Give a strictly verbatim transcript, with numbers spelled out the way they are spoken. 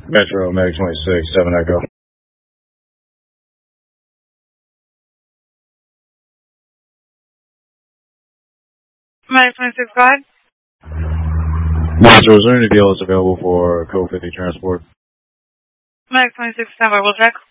Metro, Medic twenty-six, seven Echo. Medic twenty-six, go ahead. Metro, is there any deals available for code fifty transport? Medic twenty-six, stand by, we'll check.